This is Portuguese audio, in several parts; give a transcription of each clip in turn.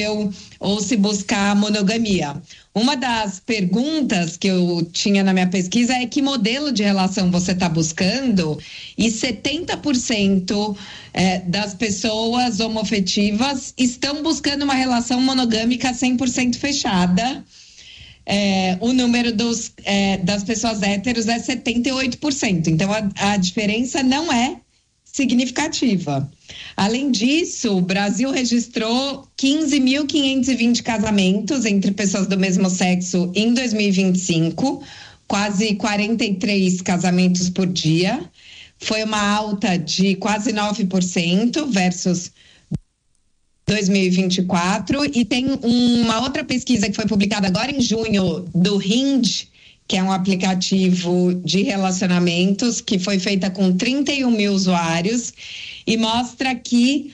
ou se buscar monogamia. Uma das perguntas que eu tinha na minha pesquisa é que modelo de relação você está buscando, e 70% das pessoas homoafetivas estão buscando uma relação monogâmica 100% fechada. O número das pessoas héteros é 78%. Então, a diferença não é significativa. Além disso, o Brasil registrou 15.520 casamentos entre pessoas do mesmo sexo em 2025, quase 43 casamentos por dia. Foi uma alta de quase 9% versus 2024, e tem uma outra pesquisa que foi publicada agora em junho do Hinge, que é um aplicativo de relacionamentos, que foi feita com 31 mil usuários, e mostra que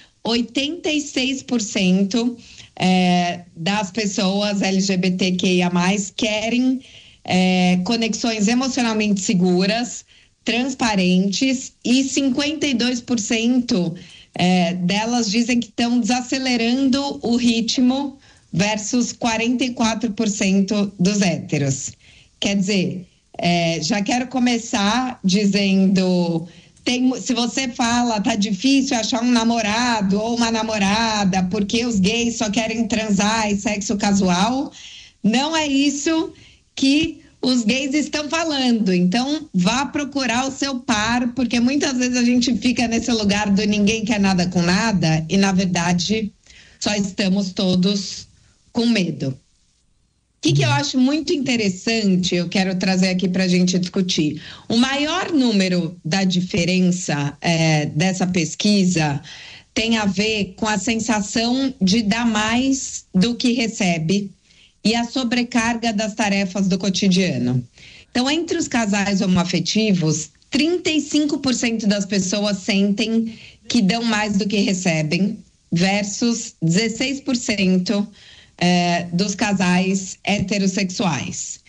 86% das pessoas LGBTQIA+, querem conexões emocionalmente seguras, transparentes, e 52% delas dizem que estão desacelerando o ritmo versus 44% dos héteros. Quer dizer, já quero começar dizendo, se você fala, tá difícil achar um namorado ou uma namorada porque os gays só querem transar e sexo casual, não é isso que os gays estão falando. Então, vá procurar o seu par, porque muitas vezes a gente fica nesse lugar do ninguém quer nada com nada, e na verdade só estamos todos com medo. O que eu acho muito interessante, eu quero trazer aqui para a gente discutir. O maior número da diferença dessa pesquisa tem a ver com a sensação de dar mais do que recebe e a sobrecarga das tarefas do cotidiano. Então, entre os casais homoafetivos, 35% das pessoas sentem que dão mais do que recebem, versus 16% dos casais heterossexuais.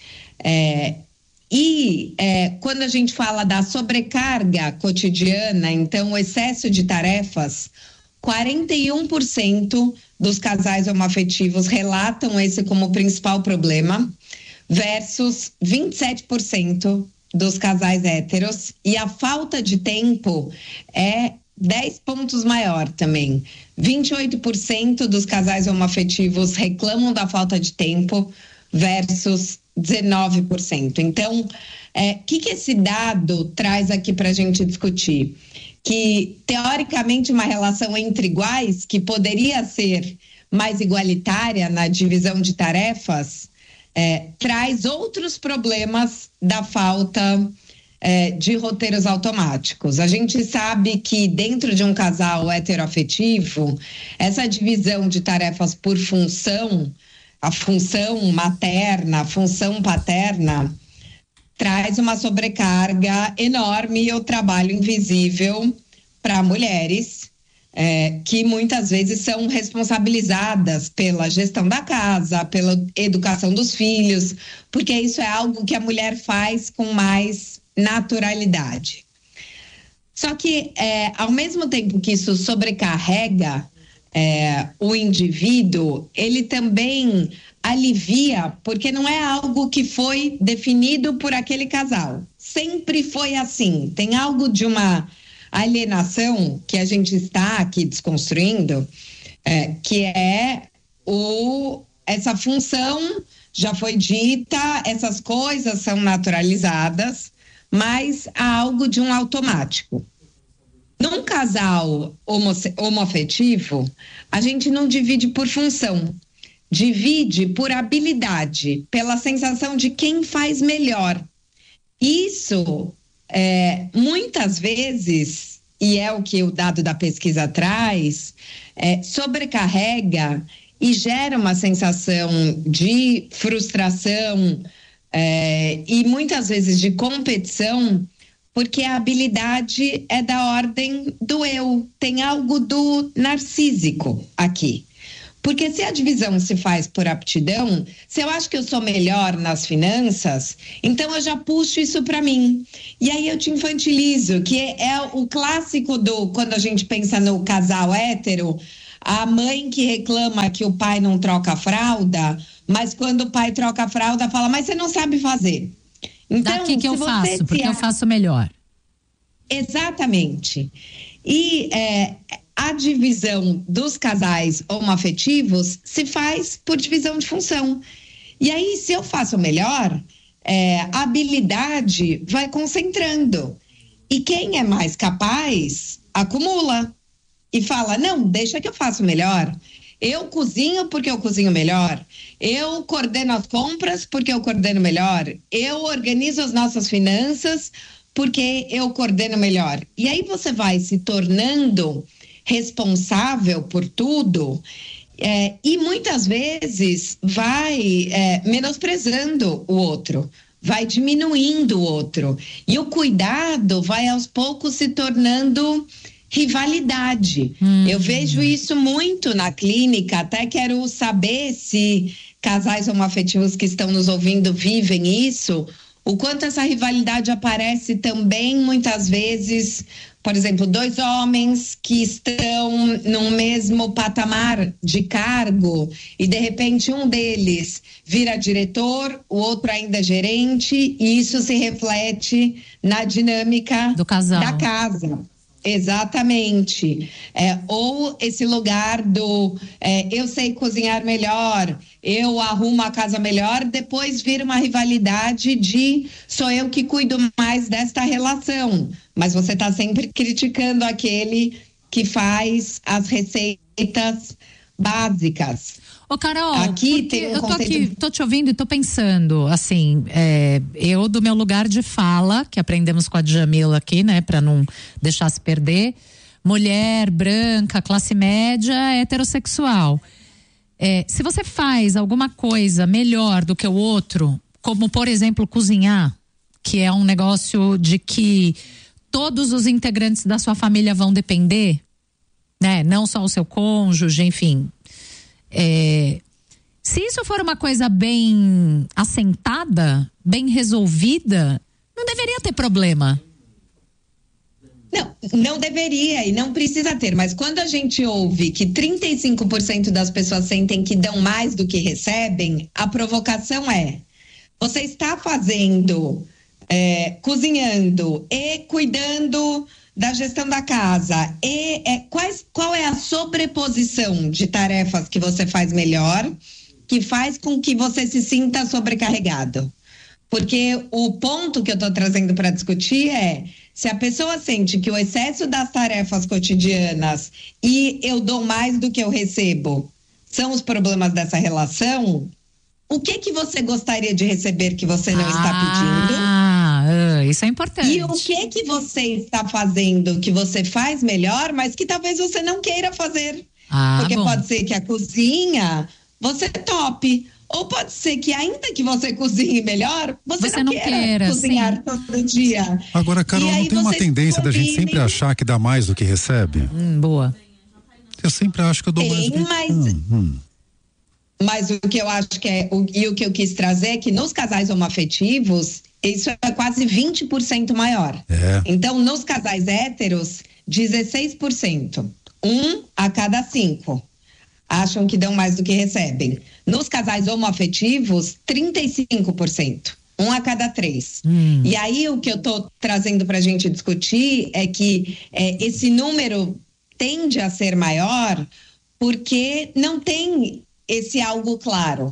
Quando a gente fala da sobrecarga cotidiana, então o excesso de tarefas, 41% dos casais homoafetivos relatam esse como principal problema, versus 27% dos casais héteros, e a falta de tempo é 10 pontos maior também. 28% dos casais homoafetivos reclamam da falta de tempo versus 19%. Então, que esse dado traz aqui para a gente discutir? Que, teoricamente, uma relação entre iguais, que poderia ser mais igualitária na divisão de tarefas, traz outros problemas da falta de roteiros automáticos. A gente sabe que dentro de um casal heteroafetivo, essa divisão de tarefas por função, a função materna, a função paterna, traz uma sobrecarga enorme e o trabalho invisível para mulheres, que muitas vezes são responsabilizadas pela gestão da casa, pela educação dos filhos, porque isso é algo que a mulher faz com mais naturalidade. Só que, ao mesmo tempo que isso sobrecarrega o indivíduo, ele também alivia, porque não é algo que foi definido por aquele casal. Sempre foi assim. Tem algo de uma alienação que a gente está aqui desconstruindo, que essa função já foi dita, essas coisas são naturalizadas, mas há algo de um automático. Num casal homoafetivo, a gente não divide por função, divide por habilidade, pela sensação de quem faz melhor. Isso, muitas vezes, e é o que o dado da pesquisa traz, sobrecarrega e gera uma sensação de frustração e muitas vezes de competição, porque a habilidade é da ordem do eu, tem algo do narcísico aqui. Porque se a divisão se faz por aptidão, se eu acho que eu sou melhor nas finanças, então eu já puxo isso para mim. E aí eu te infantilizo, que é o clássico quando a gente pensa no casal hétero, A mãe que reclama que o pai não troca a fralda, mas quando o pai troca a fralda, fala, mas você não sabe fazer. Então, daqui que eu faço, porque eu faço melhor. Exatamente. E a divisão dos casais homoafetivos se faz por divisão de função. E aí, se eu faço melhor, a habilidade vai concentrando. E quem é mais capaz, acumula. E fala, não, deixa que eu faço melhor. Eu cozinho porque eu cozinho melhor. Eu coordeno as compras porque eu coordeno melhor. Eu organizo as nossas finanças porque eu coordeno melhor. E aí você vai se tornando responsável por tudo e muitas vezes vai menosprezando o outro, vai diminuindo o outro. E o cuidado vai aos poucos se tornando rivalidade. Eu vejo isso muito na clínica, até quero saber se casais homoafetivos que estão nos ouvindo vivem isso, o quanto essa rivalidade aparece também muitas vezes, por exemplo, dois homens que estão no mesmo patamar de cargo e de repente um deles vira diretor, o outro ainda é gerente e isso se reflete na dinâmica do casal. Da casa. Exatamente. Ou esse lugar do eu sei cozinhar melhor, eu arrumo a casa melhor, depois vira uma rivalidade de sou eu que cuido mais desta relação. Mas você está sempre criticando aquele que faz as receitas básicas. Ô, Carol, aqui tem eu tô te ouvindo e tô pensando, assim, eu do meu lugar de fala, que aprendemos com a Djamila aqui, né, pra não deixar se perder, mulher, branca, classe média, heterossexual. Se você faz alguma coisa melhor do que o outro, como, por exemplo, cozinhar, que é um negócio de que todos os integrantes da sua família vão depender, né, não só o seu cônjuge, enfim... se isso for uma coisa bem assentada, bem resolvida, não deveria ter problema. Não deveria e não precisa ter, mas quando a gente ouve que 35% das pessoas sentem que dão mais do que recebem, a provocação você está fazendo, cozinhando e cuidando da gestão da casa qual é a sobreposição de tarefas que você faz melhor, que faz com que você se sinta sobrecarregado? Porque o ponto que eu estou trazendo para discutir se a pessoa sente que o excesso das tarefas cotidianas e eu dou mais do que eu recebo são os problemas dessa relação, o que você gostaria de receber que você não está pedindo? Isso é importante. E o que você está fazendo que você faz melhor, mas que talvez você não queira fazer? Porque pode ser que a cozinha você tope. Ou pode ser que ainda que você cozinhe melhor, você não queira cozinhar sim. todo dia. Agora, Carol, não tem uma tendência da gente sempre achar que dá mais do que recebe? Boa. Eu sempre acho que eu dou mais do que... Mas o que eu acho que e o que eu quis trazer é que nos casais homoafetivos, isso é quase 20% maior. Então, nos casais héteros, 16%. 1 a cada 5 acham que dão mais do que recebem. Nos casais homoafetivos, 35%. 1 a cada 3. E aí, o que eu tô trazendo pra gente discutir é que esse número tende a ser maior porque não tem esse algo claro,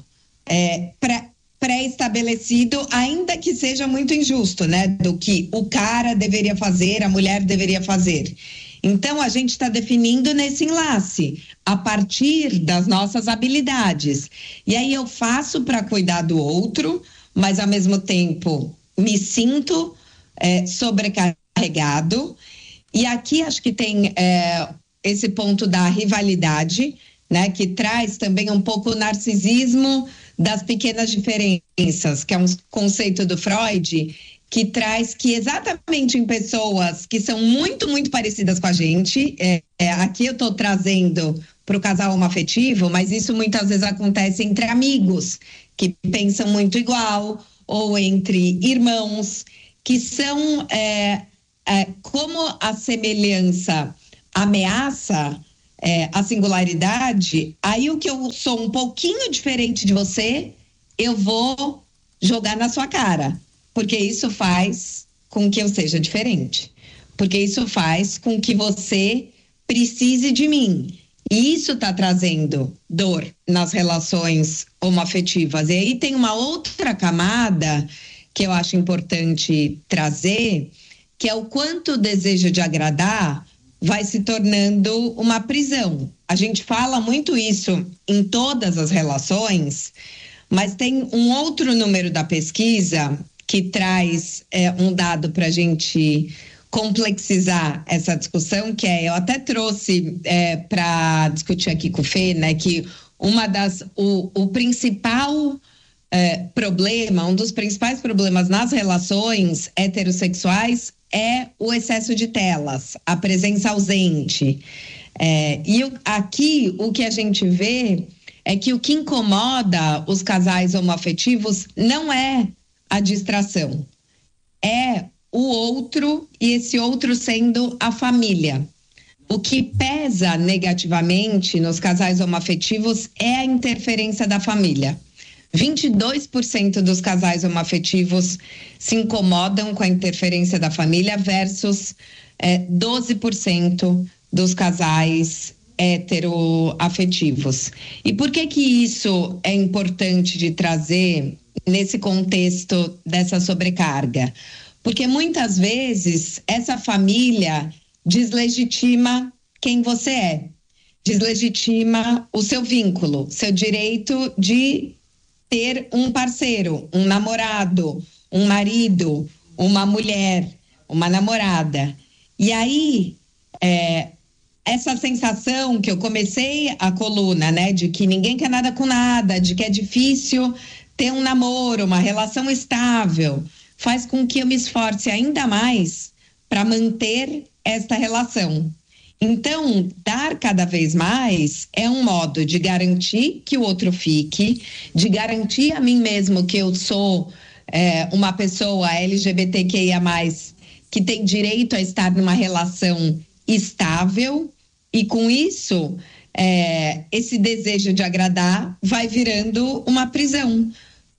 pré-estabelecido, ainda que seja muito injusto, né? Do que o cara deveria fazer, a mulher deveria fazer. Então, a gente está definindo nesse enlace, a partir das nossas habilidades. E aí eu faço para cuidar do outro, mas ao mesmo tempo me sinto sobrecarregado. E aqui acho que tem esse ponto da rivalidade, né, que traz também um pouco o narcisismo das pequenas diferenças, que é um conceito do Freud, que traz que exatamente em pessoas que são muito, muito parecidas com a gente, aqui eu estou trazendo para o casal homoafetivo, mas isso muitas vezes acontece entre amigos que pensam muito igual, ou entre irmãos, que são como a semelhança ameaça, a singularidade, aí o que eu sou um pouquinho diferente de você, eu vou jogar na sua cara, porque isso faz com que eu seja diferente, porque isso faz com que você precise de mim. E isso está trazendo dor nas relações homoafetivas. E aí tem uma outra camada que eu acho importante trazer, que é o quanto o desejo de agradar vai se tornando uma prisão. A gente fala muito isso em todas as relações, mas tem um outro número da pesquisa que traz um dado para a gente complexizar essa discussão, que eu até trouxe para discutir aqui com o Fê, né, que o principal problema, um dos principais problemas nas relações heterossexuais é o excesso de telas, a presença ausente. Aqui o que a gente vê é que o que incomoda os casais homoafetivos não é a distração, é o outro, e esse outro sendo a família. O que pesa negativamente nos casais homoafetivos é a interferência da família. 22% dos casais homoafetivos se incomodam com a interferência da família versus 12% dos casais heteroafetivos. E por que isso é importante de trazer nesse contexto dessa sobrecarga? Porque muitas vezes essa família deslegitima quem você é, deslegitima o seu vínculo, seu direito de ter um parceiro, um namorado, um marido, uma mulher, uma namorada. E aí, essa sensação que eu comecei a coluna, né, de que ninguém quer nada com nada, de que é difícil ter um namoro, uma relação estável, faz com que eu me esforce ainda mais para manter esta relação. Então, dar cada vez mais é um modo de garantir que o outro fique, de garantir a mim mesmo que eu sou uma pessoa LGBTQIA+, que tem direito a estar numa relação estável, e com isso, esse desejo de agradar vai virando uma prisão.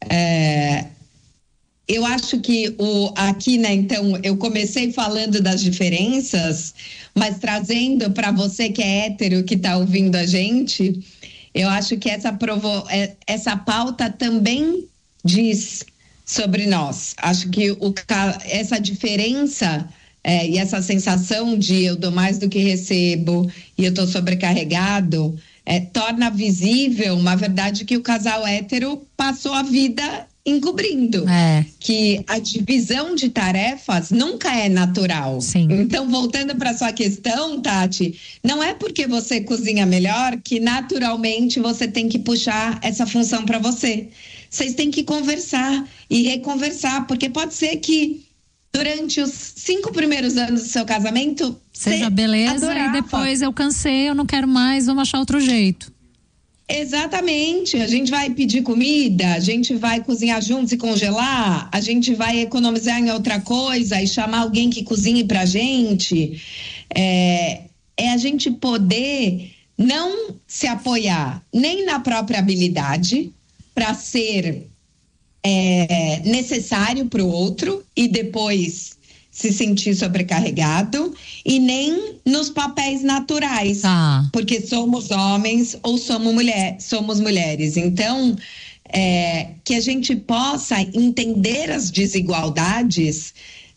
Eu acho que aqui, né, então, eu comecei falando das diferenças, mas trazendo para você que é hétero, que está ouvindo a gente, eu acho que essa pauta também diz sobre nós. Acho que essa diferença e essa sensação de eu dou mais do que recebo e eu estou sobrecarregado, torna visível uma verdade que o casal hétero passou a vida encobrindo, que a divisão de tarefas nunca é natural. Sim. Então, voltando para sua questão, Tati, não é porque você cozinha melhor que naturalmente você tem que puxar essa função para você. Vocês têm que conversar e reconversar, porque pode ser que durante os 5 primeiros anos do seu casamento seja beleza adorava. E depois eu cansei, eu não quero mais, vamos achar outro jeito. Exatamente, a gente vai pedir comida, a gente vai cozinhar juntos e congelar, a gente vai economizar em outra coisa e chamar alguém que cozinhe pra gente. É a gente poder não se apoiar nem na própria habilidade para ser necessário para o outro e depois se sentir sobrecarregado, e nem nos papéis naturais, porque somos homens ou somos mulheres. Então, que a gente possa entender as desigualdades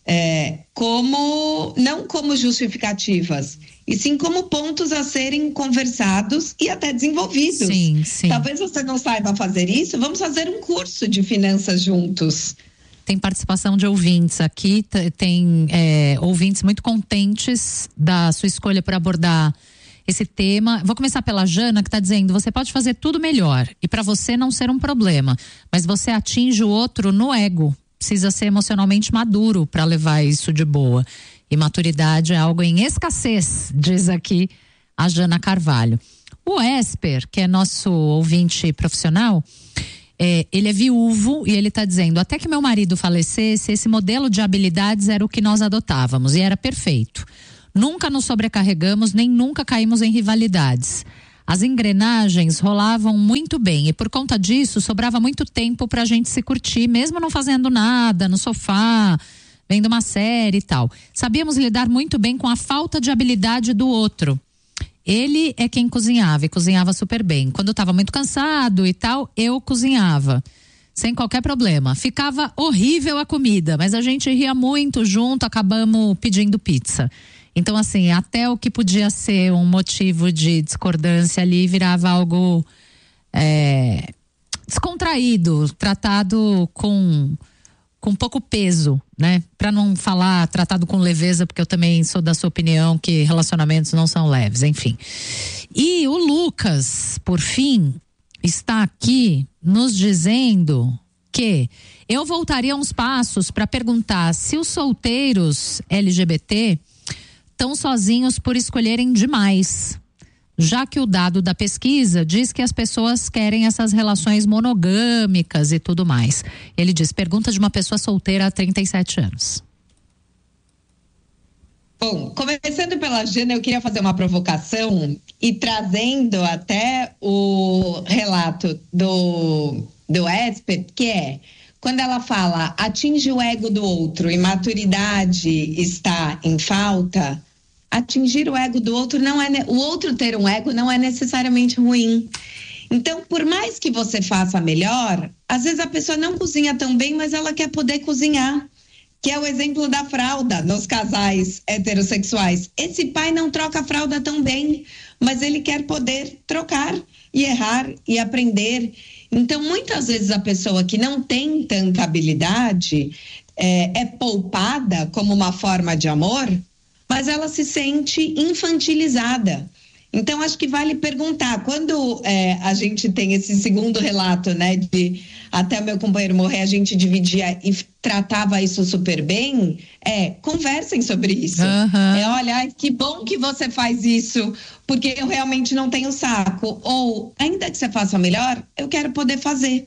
não como justificativas, e sim como pontos a serem conversados e até desenvolvidos. Sim, sim. Talvez você não saiba fazer isso, vamos fazer um curso de finanças juntos. Tem participação de ouvintes aqui, tem ouvintes muito contentes da sua escolha por abordar esse tema. Vou começar pela Jana, que está dizendo: você pode fazer tudo melhor e para você não ser um problema, mas você atinge o outro no ego. Precisa ser emocionalmente maduro para levar isso de boa. E maturidade é algo em escassez, diz aqui a Jana Carvalho. O Esper, que é nosso ouvinte profissional, ele é viúvo e ele está dizendo: até que meu marido falecesse, esse modelo de habilidades era o que nós adotávamos e era perfeito. Nunca nos sobrecarregamos, nem nunca caímos em rivalidades. As engrenagens rolavam muito bem e por conta disso sobrava muito tempo pra gente se curtir, mesmo não fazendo nada, no sofá, vendo uma série e tal. Sabíamos lidar muito bem com a falta de habilidade do outro. Ele é quem cozinhava e cozinhava super bem. Quando eu estava muito cansado e tal, eu cozinhava. Sem qualquer problema. Ficava horrível a comida, mas a gente ria muito junto, acabamos pedindo pizza. Então, assim, até o que podia ser um motivo de discordância ali virava algo descontraído, tratado com pouco peso, né? Pra não falar tratado com leveza, porque eu também sou da sua opinião que relacionamentos não são leves, enfim. E o Lucas, por fim, está aqui nos dizendo que eu voltaria uns passos para perguntar se os solteiros LGBT estão sozinhos por escolherem demais, já que o dado da pesquisa diz que as pessoas querem essas relações monogâmicas e tudo mais. Ele diz, pergunta de uma pessoa solteira há 37 anos. Bom, começando pela Jana, eu queria fazer uma provocação e trazendo até o relato do Esper, que é, quando ela fala atinge o ego do outro e maturidade está em falta, atingir o ego do outro não é, o outro ter um ego não é necessariamente ruim. Então, por mais que você faça melhor, às vezes a pessoa não cozinha tão bem, mas ela quer poder cozinhar. Que é o exemplo da fralda nos casais heterossexuais. Esse pai não troca a fralda tão bem, mas ele quer poder trocar e errar e aprender. Então, muitas vezes a pessoa que não tem tanta habilidade é poupada como uma forma de amor, mas ela se sente infantilizada. Então, acho que vale perguntar, quando a gente tem esse segundo relato, né, de até o meu companheiro morrer, a gente dividia e tratava isso super bem, conversem sobre isso. Uhum. Olha, que bom que você faz isso, porque eu realmente não tenho saco. Ou, ainda que você faça melhor, eu quero poder fazer.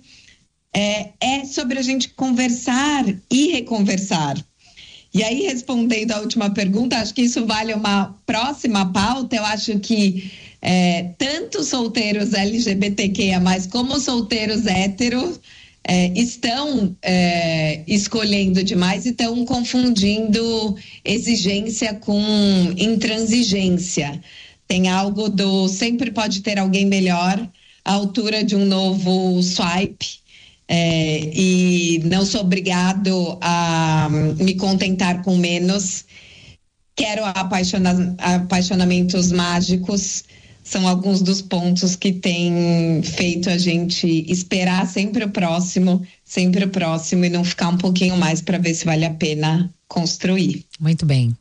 É sobre a gente conversar e reconversar. E aí, respondendo à última pergunta, acho que isso vale uma próxima pauta. Eu acho que tanto solteiros LGBTQIA+, como solteiros héteros estão escolhendo demais e estão confundindo exigência com intransigência. Tem algo do sempre pode ter alguém melhor, à altura de um novo swipe. E não sou obrigado a me contentar com menos. Quero apaixonamentos mágicos. São alguns dos pontos que têm feito a gente esperar sempre o próximo e não ficar um pouquinho mais para ver se vale a pena construir. Muito bem.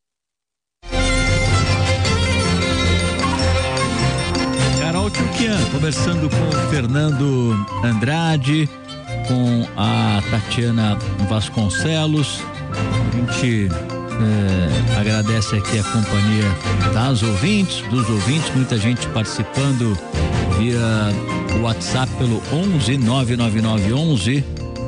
Carol Tchukian, conversando com o Fernando Andrade, com a Tatiana Vasconcelos. A gente agradece aqui a companhia dos ouvintes, muita gente participando via WhatsApp pelo 11 999 11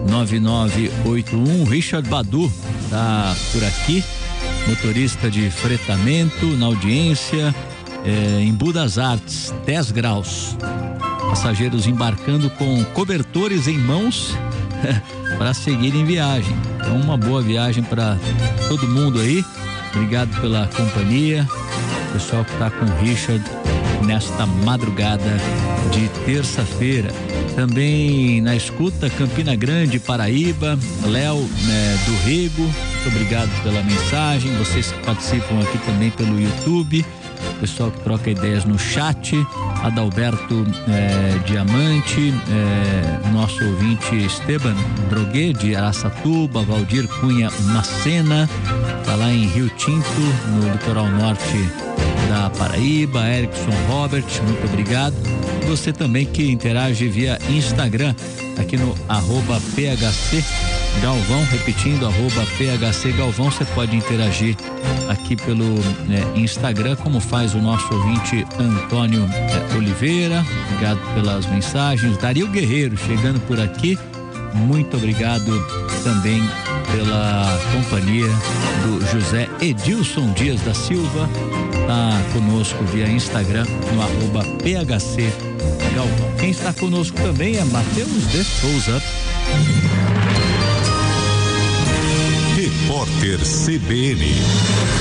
9981. Richard Badu tá por aqui, motorista de fretamento na audiência. Em Budas Artes, 10 graus. Passageiros embarcando com cobertores em mãos para seguir em viagem. Então, uma boa viagem para todo mundo aí. Obrigado pela companhia. Pessoal que está com o Richard nesta madrugada de terça-feira. Também na escuta, Campina Grande, Paraíba, Léo do Rego. Muito obrigado pela mensagem. Vocês que participam aqui também pelo YouTube. Pessoal que troca ideias no chat, Adalberto Diamante, nosso ouvinte Esteban Droguet de Araçatuba, Valdir Cunha Macena, tá lá em Rio Tinto, no litoral norte da Paraíba, Erickson Robert, muito obrigado. E você também que interage via Instagram, aqui no @PHC Galvão, repetindo, @PHC Galvão, você pode interagir aqui pelo Instagram, como faz o nosso ouvinte Antônio Oliveira. Obrigado pelas mensagens. Dario Guerreiro chegando por aqui, muito obrigado também pela companhia do José Edilson Dias da Silva. Tá conosco via Instagram no @PHC Galvão. Quem está conosco também é Matheus de Souza. Repórter CBN.